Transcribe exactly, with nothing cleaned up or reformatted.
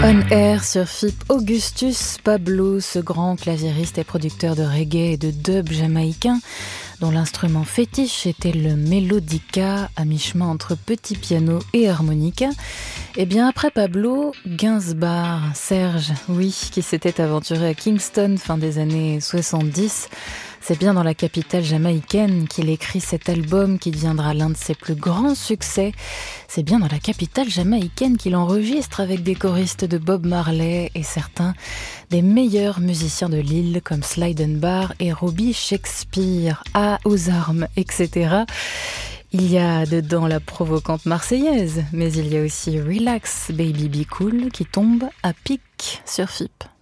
On Air sur F I P, Augustus Pablo, ce grand claviériste et producteur de reggae et de dub jamaïcain, dont l'instrument fétiche était le melodica, à mi-chemin entre petit piano et harmonica. Et bien après Pablo, Gainsbourg, Serge, oui, qui s'était aventuré à Kingston fin des années soixante-dix. C'est bien dans la capitale jamaïcaine qu'il écrit cet album qui deviendra l'un de ses plus grands succès. C'est bien dans la capitale jamaïcaine qu'il enregistre avec des choristes de Bob Marley et certains des meilleurs musiciens de l'île comme Slyden Barr et Robbie Shakespeare, à aux armes, et cetera. Il y a dedans la provocante marseillaise, mais il y a aussi Relax Baby Be Cool qui tombe à pic sur F I P.